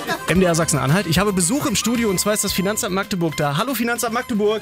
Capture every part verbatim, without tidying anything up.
M D R Sachsen-Anhalt. Ich habe Besuch im Studio und zwar ist das Finanzamt Magdeburg da. Hallo Finanzamt Magdeburg.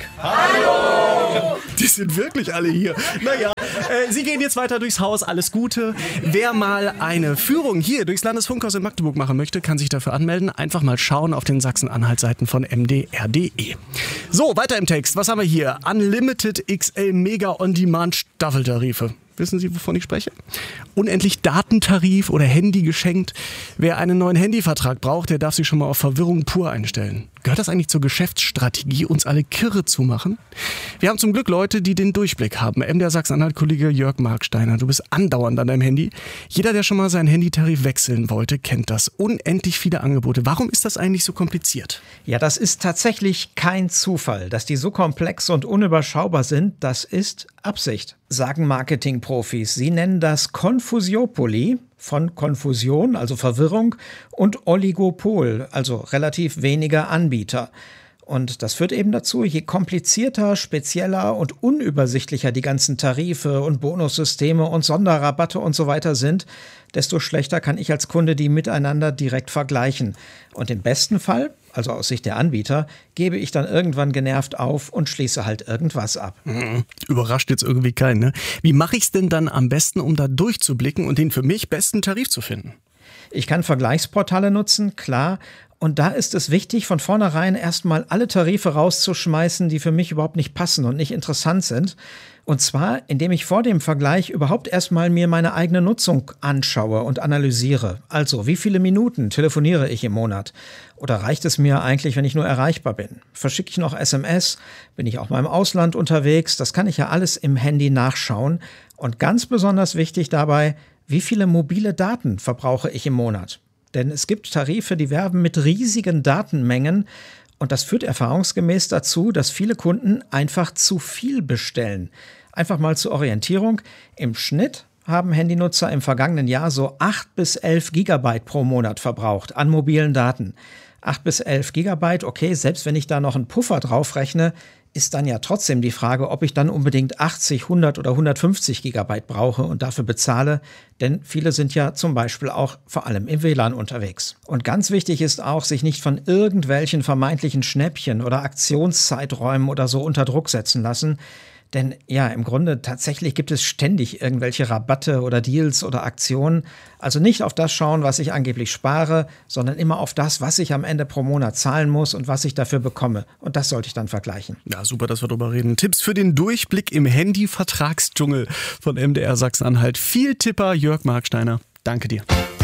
Hallo. Die sind wirklich alle hier. Naja, äh, Sie gehen jetzt weiter durchs Haus. Alles Gute. Wer mal eine Führung hier durchs Landesfunkhaus in Magdeburg machen möchte, kann sich dafür anmelden. Einfach mal schauen auf den Sachsen-Anhalt-Seiten von M D R punkt D E. So, weiter im Text. Was haben wir hier? Unlimited X L Mega On-Demand Staffeltarife. Wissen Sie, wovon ich spreche? Unendlich Datentarif oder Handy geschenkt. Wer einen neuen Handyvertrag braucht, der darf sich schon mal auf Verwirrung pur einstellen. Gehört das eigentlich zur Geschäftsstrategie, uns alle kirre zu machen? Wir haben zum Glück Leute, die den Durchblick haben. M D R Sachsen-Anhalt-Kollege Jörg Marksteiner, du bist andauernd an deinem Handy. Jeder, der schon mal seinen Handytarif wechseln wollte, kennt das. Unendlich viele Angebote. Warum ist das eigentlich so kompliziert? Ja, das ist tatsächlich kein Zufall. Dass die so komplex und unüberschaubar sind, das ist Absicht, sagen Marketingprofis. Sie nennen das Konfusiopoly, von Konfusion, also Verwirrung, und Oligopol, also relativ weniger Anbieter. Und das führt eben dazu, je komplizierter, spezieller und unübersichtlicher die ganzen Tarife und Bonussysteme und Sonderrabatte und so weiter sind, desto schlechter kann ich als Kunde die miteinander direkt vergleichen. Und im besten Fall, also aus Sicht der Anbieter, gebe ich dann irgendwann genervt auf und schließe halt irgendwas ab. Mhm. Überrascht jetzt irgendwie keinen, ne? Wie mache ich es denn dann am besten, um da durchzublicken und den für mich besten Tarif zu finden? Ich kann Vergleichsportale nutzen, klar. Und da ist es wichtig, von vornherein erstmal alle Tarife rauszuschmeißen, die für mich überhaupt nicht passen und nicht interessant sind. Und zwar, indem ich vor dem Vergleich überhaupt erstmal mir meine eigene Nutzung anschaue und analysiere. Also, wie viele Minuten telefoniere ich im Monat? Oder reicht es mir eigentlich, wenn ich nur erreichbar bin? Verschicke ich noch S M S? Bin ich auch mal im Ausland unterwegs? Das kann ich ja alles im Handy nachschauen. Und ganz besonders wichtig dabei, wie viele mobile Daten verbrauche ich im Monat? Denn es gibt Tarife, die werben mit riesigen Datenmengen und das führt erfahrungsgemäß dazu, dass viele Kunden einfach zu viel bestellen. Einfach mal zur Orientierung, im Schnitt haben Handynutzer im vergangenen Jahr so acht bis elf Gigabyte pro Monat verbraucht an mobilen Daten. acht bis elf Gigabyte, okay, selbst wenn ich da noch einen Puffer draufrechne, ist dann ja trotzdem die Frage, ob ich dann unbedingt achtzig, hundert oder hundertfünfzig Gigabyte brauche und dafür bezahle, denn viele sind ja zum Beispiel auch vor allem im W L A N unterwegs. Und ganz wichtig ist auch, sich nicht von irgendwelchen vermeintlichen Schnäppchen oder Aktionszeiträumen oder so unter Druck setzen lassen. Denn ja, im Grunde tatsächlich gibt es ständig irgendwelche Rabatte oder Deals oder Aktionen. Also nicht auf das schauen, was ich angeblich spare, sondern immer auf das, was ich am Ende pro Monat zahlen muss und was ich dafür bekomme. Und das sollte ich dann vergleichen. Ja, super, dass wir darüber reden. Tipps für den Durchblick im Handy-Vertragsdschungel von M D R Sachsen-Anhalt. Viel Tipper Jörg Marksteiner. Danke dir.